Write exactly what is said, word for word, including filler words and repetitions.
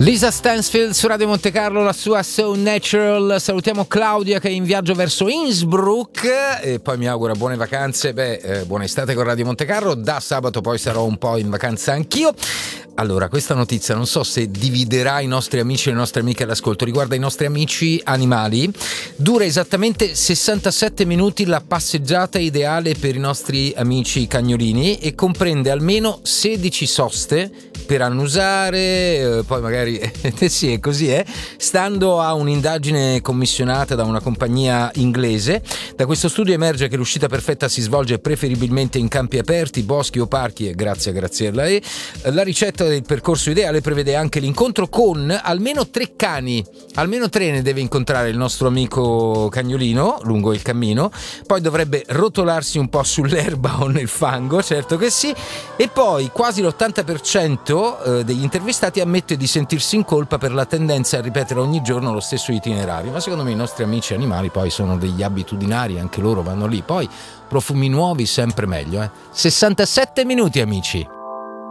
Lisa Stansfield su Radio Monte Carlo, la sua So Natural. Salutiamo Claudia che è in viaggio verso Innsbruck e poi mi augura buone vacanze. Beh, eh, buona estate con Radio Monte Carlo. Da sabato poi sarò un po' in vacanza anch'io. Allora, questa notizia non so se dividerà i nostri amici e le nostre amiche all'ascolto. Riguarda i nostri amici animali. Dura esattamente sessantasette minuti la passeggiata ideale per i nostri amici cagnolini e comprende almeno sedici soste per annusare, eh, poi magari eh, sì, è così, eh, stando a un'indagine commissionata da una compagnia inglese. Da questo studio emerge che l'uscita perfetta si svolge preferibilmente in campi aperti, boschi o parchi, e grazie a Graziella E. La ricetta del percorso ideale prevede anche l'incontro con almeno tre cani, almeno tre ne deve incontrare il nostro amico cagnolino lungo il cammino, poi dovrebbe rotolarsi un po' sull'erba o nel fango, certo che sì, e poi quasi l'ottanta per cento degli intervistati ammette di sentirsi in colpa per la tendenza a ripetere ogni giorno lo stesso itinerario. Ma secondo me i nostri amici animali poi sono degli abitudinari, anche loro vanno lì. Poi profumi nuovi sempre meglio, eh. sessantasette minuti, amici.